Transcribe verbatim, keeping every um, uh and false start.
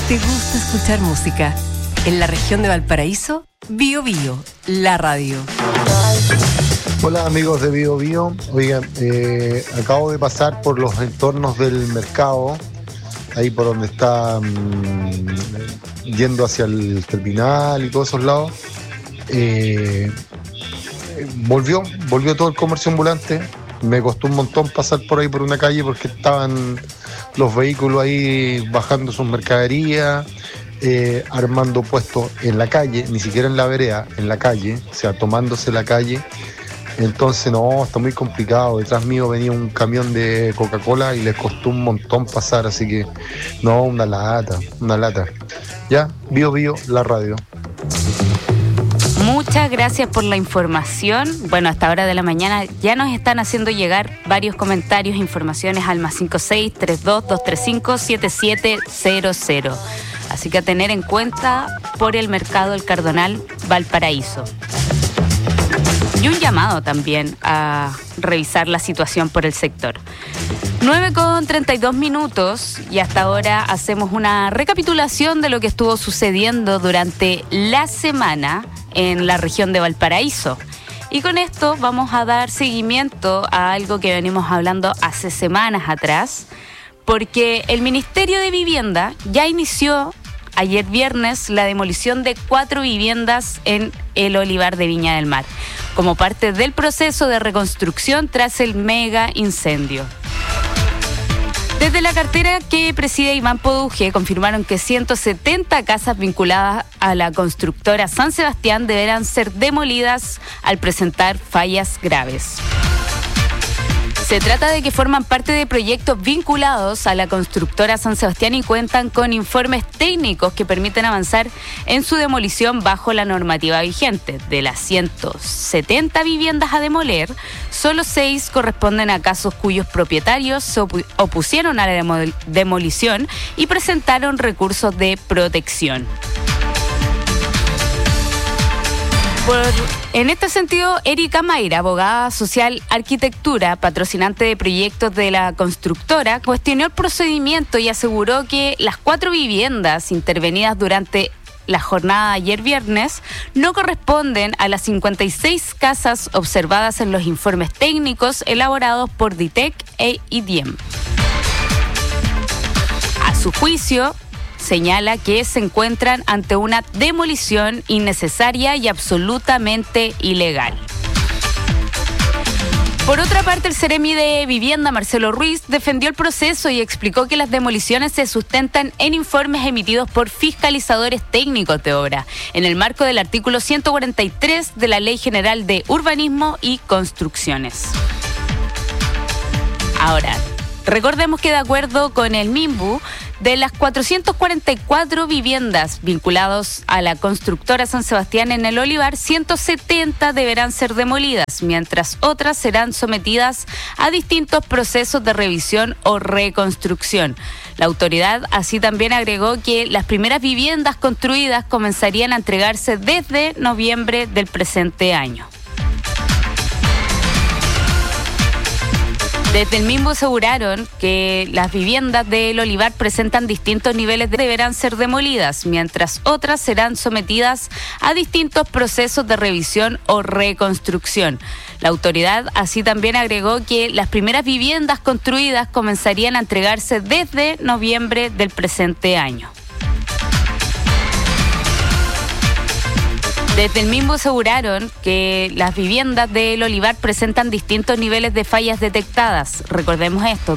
¿Te gusta escuchar música? En la región de Valparaíso, Bio Bio, la radio. Hola amigos de Bio Bio. Oigan, eh, acabo de pasar por los entornos del mercado, ahí por donde está mmm, yendo hacia el terminal y todos esos lados. Eh, volvió, volvió todo el comercio ambulante. Me costó un montón pasar por ahí por una calle porque estaban los vehículos ahí bajando sus mercaderías, eh, armando puestos en la calle, ni siquiera en la vereda, en la calle, o sea, tomándose la calle. Entonces, no, está muy complicado. Detrás mío venía un camión de Coca-Cola y les costó un montón pasar, así que, no, una lata, una lata. Ya, Bio Bio, la radio. Muchas gracias por la información. Bueno, hasta hora de la mañana ya nos están haciendo llegar varios comentarios, informaciones al más cinco seis, tres dos, dos tres cinco, siete siete cero cero. Así que a tener en cuenta por el mercado El Cardonal, Valparaíso. Y un llamado también a revisar la situación por el sector. nueve con treinta y dos minutos y hasta ahora hacemos una recapitulación de lo que estuvo sucediendo durante la semana en la región de Valparaíso. Y con esto vamos a dar seguimiento a algo que venimos hablando hace semanas atrás, porque el Ministerio de Vivienda ya inició ayer viernes la demolición de cuatro viviendas en el Olivar de Viña del Mar, como parte del proceso de reconstrucción tras el mega incendio. Desde la cartera que preside Iván Poduje confirmaron que ciento setenta casas vinculadas a la constructora San Sebastián deberán ser demolidas al presentar fallas graves. Se trata de que forman parte de proyectos vinculados a la constructora San Sebastián y cuentan con informes técnicos que permiten avanzar en su demolición bajo la normativa vigente. De las ciento setenta viviendas a demoler, solo seis corresponden a casos cuyos propietarios se opu- opusieron a la demol- demolición y presentaron recursos de protección. Por, en este sentido, Erika Mayra, abogada social arquitectura, patrocinante de proyectos de la constructora, cuestionó el procedimiento y aseguró que las cuatro viviendas intervenidas durante la jornada de ayer viernes no corresponden a las cincuenta y seis casas observadas en los informes técnicos elaborados por DITEC e IDIEM. A su juicio, señala que se encuentran ante una demolición innecesaria y absolutamente ilegal. Por otra parte, el Seremi de Vivienda, Marcelo Ruiz, defendió el proceso y explicó que las demoliciones se sustentan en informes emitidos por fiscalizadores técnicos de obra, en el marco del artículo ciento cuarenta y tres de la Ley General de Urbanismo y Construcciones. Ahora, recordemos que de acuerdo con el MIMBU, de las cuatrocientas cuarenta y cuatro viviendas vinculadas a la constructora San Sebastián en el Olivar, ciento setenta deberán ser demolidas, mientras otras serán sometidas a distintos procesos de revisión o reconstrucción. La autoridad así también agregó que las primeras viviendas construidas comenzarían a entregarse desde noviembre del presente año. Desde el mismo aseguraron que las viviendas del Olivar presentan distintos niveles de deberán ser demolidas, mientras otras serán sometidas a distintos procesos de revisión o reconstrucción. La autoridad así también agregó que las primeras viviendas construidas comenzarían a entregarse desde noviembre del presente año. Desde el mismo aseguraron que las viviendas del Olivar presentan distintos niveles de fallas detectadas. Recordemos esto,